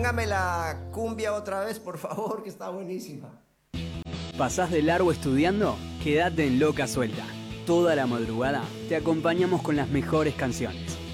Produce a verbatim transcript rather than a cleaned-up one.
póngame la cumbia otra vez, por favor, que está buenísima. ¿Pasás de largo estudiando? Quédate en Loca Suelta. Toda la madrugada te acompañamos con las mejores canciones.